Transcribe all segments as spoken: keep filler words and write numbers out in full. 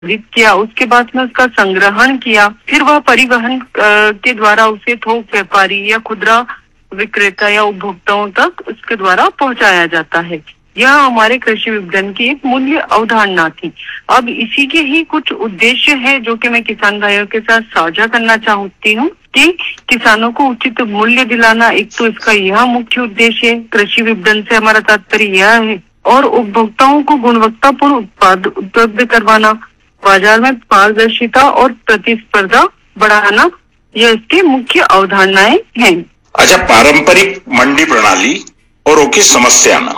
संग्रहित किया, उसके बाद में उसका संग्रहण किया, फिर वह परिवहन के द्वारा उसे थोक व्यापारी या खुदरा विक्रेता या उपभोक्ताओं तक उसके द्वारा पहुंचाया जाता है। यह हमारे कृषि विपणन की एक मूल्य अवधारणा थी। अब इसी के ही कुछ उद्देश्य है जो कि मैं किसान भाइयों के साथ साझा करना चाहती हूँ कि किसानों को उचित मूल्य दिलाना एक तो इसका यह मुख्य उद्देश्य है। कृषि विपणन से हमारा तात्पर्य यह है, और उपभोक्ताओं को गुणवत्तापूर्ण उत्पाद उपलब्ध करवाना, बाजार में पारदर्शिता और प्रतिस्पर्धा बढ़ाना, यह इसके मुख्य अवधारणाएं हैं। अच्छा, पारंपरिक मंडी प्रणाली और उसकी समस्या ना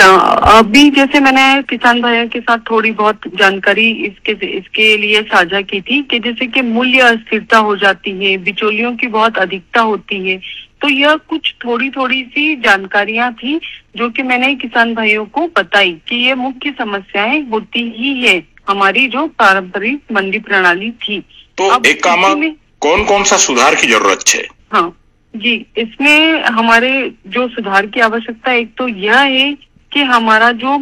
अभी जैसे मैंने किसान भाइयों के साथ थोड़ी बहुत जानकारी इसके इसके लिए साझा की थी कि जैसे कि मूल्य अस्थिरता हो जाती है, बिचौलियों की बहुत अधिकता होती है, तो यह कुछ थोड़ी थोड़ी सी जानकारियां थी जो कि मैंने किसान भाइयों को बताई कि ये मुख्य समस्याएं होती ही है हमारी जो पारंपरिक मंडी प्रणाली थी। तो अब एक काम में कौन कौन सा सुधार की जरूरत है? हाँ जी, इसमें हमारे जो सुधार की आवश्यकता एक तो यह है कि हमारा जो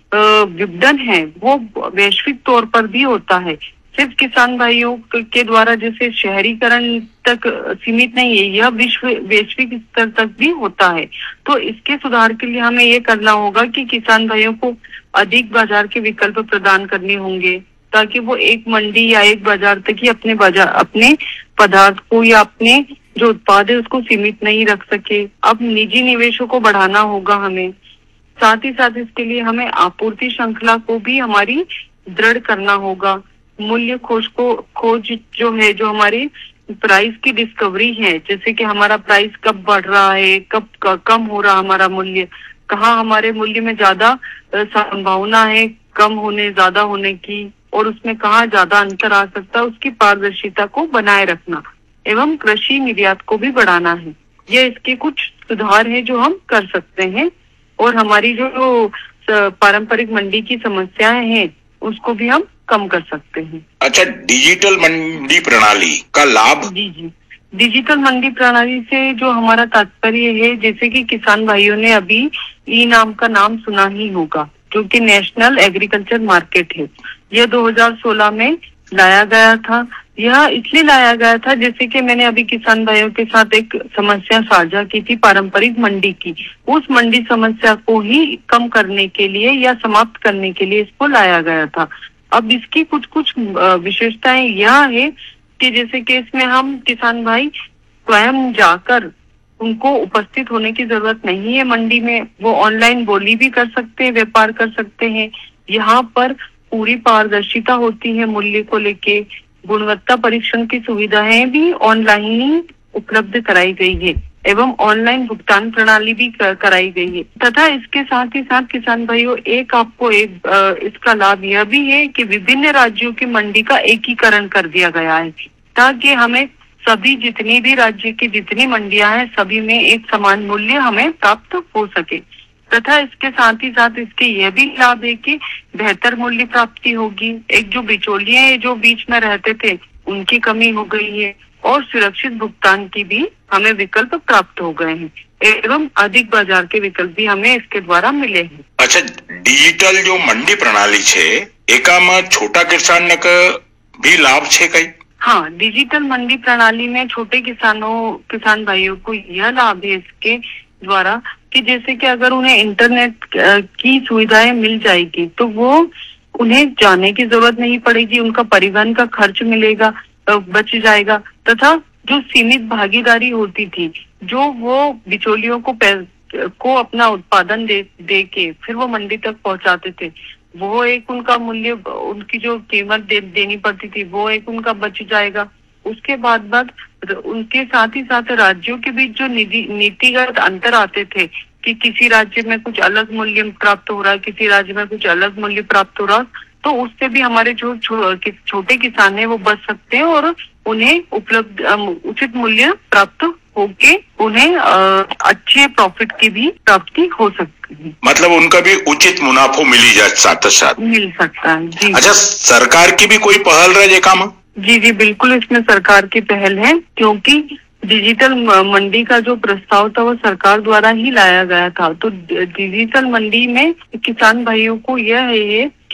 विपणन है वो वैश्विक तौर पर भी होता है, सिर्फ किसान भाइयों के द्वारा जैसे शहरीकरण तक सीमित नहीं है, यह विश्व वैश्विक स्तर तक भी होता है। तो इसके सुधार के लिए हमें ये करना होगा कि किसान भाइयों को अधिक बाजार के विकल्प प्रदान करने होंगे ताकि वो एक मंडी या एक बाजार तक ही अपने बाजार अपने पदार्थ को या अपने जो उत्पाद है उसको सीमित नहीं रख सके। अब निजी निवेशों को बढ़ाना होगा हमें, साथ ही साथ इसके लिए हमें आपूर्ति श्रृंखला को भी हमारी दृढ़ करना होगा। मूल्य खोज को खोज जो है, जो हमारी प्राइस की डिस्कवरी है, जैसे कि हमारा प्राइस कब बढ़ रहा है, कब कम हो रहा हमारा मूल्य, कहाँ हमारे मूल्य में ज्यादा संभावना है कम होने ज्यादा होने की, और उसमें कहाँ ज्यादा अंतर आ सकता है, उसकी पारदर्शिता को बनाए रखना एवं कृषि निर्यात को भी बढ़ाना है। ये इसके कुछ सुधार है जो हम कर सकते हैं, और हमारी जो पारंपरिक मंडी की समस्याएं हैं उसको भी हम कम कर सकते हैं। अच्छा, डिजिटल मंडी प्रणाली का लाभ? जी जी, डिजिटल मंडी प्रणाली से जो हमारा तात्पर्य है, जैसे कि किसान भाइयों ने अभी ई नाम का नाम सुना ही होगा, जो कि नेशनल एग्रीकल्चर मार्केट है। यह दो हज़ार सोलह में लाया गया था। यह इसलिए लाया गया था जैसे कि मैंने अभी किसान भाइयों के साथ एक समस्या साझा की थी पारंपरिक मंडी की, उस मंडी समस्या को ही कम करने के लिए या समाप्त करने के लिए इसको लाया गया था। अब इसकी कुछ कुछ विशेषताएं यह है कि जैसे कि इसमें हम किसान भाई स्वयं जाकर उनको उपस्थित होने की जरूरत नहीं है मंडी में, वो ऑनलाइन बोली भी कर सकते हैं, व्यापार कर सकते हैं। यहाँ पर पूरी पारदर्शिता होती है मूल्य को लेके, गुणवत्ता परीक्षण की सुविधाएं भी ऑनलाइन ही उपलब्ध कराई गई है एवं ऑनलाइन भुगतान प्रणाली भी कराई गई है। तथा इसके साथ ही साथ किसान भाइयों, एक आपको एक आ, इसका लाभ यह भी है कि विभिन्न राज्यों की मंडी का एकीकरण कर दिया गया है ताकि हमें सभी जितनी भी राज्य की जितनी मंडियां हैं सभी में एक समान मूल्य हमें प्राप्त हो सके। तथा इसके साथ ही साथ इसके यह भी लाभ है कि बेहतर मूल्य प्राप्ति होगी। एक जो बिचौलिए जो बीच में रहते थे उनकी कमी हो गई है, और सुरक्षित भुगतान की भी हमें विकल्प प्राप्त हो गए हैं एवं अधिक बाजार के विकल्प भी हमें इसके द्वारा मिले हैं। अच्छा, डिजिटल जो मंडी प्रणाली है एका में छोटा किसान का भी लाभ है कई? हाँ, डिजिटल मंडी प्रणाली में छोटे किसानों किसान भाइयों को यह लाभ है इसके द्वारा कि जैसे कि अगर उन्हें इंटरनेट की सुविधाएं मिल जाएगी तो वो उन्हें जाने की जरूरत नहीं पड़ेगी, उनका परिवहन का खर्च मिलेगा, बच जाएगा। तथा जो सीमित भागीदारी होती थी, जो वो बिचौलियों को को अपना उत्पादन दे दे के फिर वो मंडी तक पहुंचाते थे, वो एक उनका मूल्य, उनकी जो कीमत दे, देनी पड़ती थी वो एक उनका बच जाएगा। उसके बाद बाद उनके साथ ही साथ राज्यों के बीच जो नीतिगत अंतर आते थे कि किसी राज्य में कुछ अलग मूल्य प्राप्त हो रहा है, किसी राज्य में कुछ अलग मूल्य प्राप्त हो रहा है, तो उससे भी हमारे जो छोटे किसान हैं वो बच सकते हैं और उन्हें उपलब्ध उचित मूल्य प्राप्त होके उन्हें अच्छे प्रॉफिट की भी प्राप्ति हो सकती है। मतलब उनका भी उचित मुनाफा मिली जाए साथ साथ मिल सकता है जी। अच्छा, सरकार की भी कोई पहल रहे काम? जी जी बिल्कुल, इसमें सरकार की पहल है क्योंकि डिजिटल मंडी का जो प्रस्ताव था वो सरकार द्वारा ही लाया गया था। तो डिजिटल मंडी में किसान भाइयों को यह है कि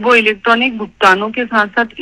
वो इलेक्ट्रॉनिक भुगतानों के साथ साथ